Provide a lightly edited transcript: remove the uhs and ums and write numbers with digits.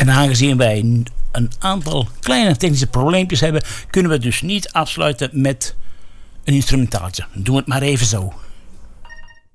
En aangezien wij een aantal kleine technische probleempjes hebben, kunnen we dus niet afsluiten met een instrumentaaltje. Doe het maar even zo.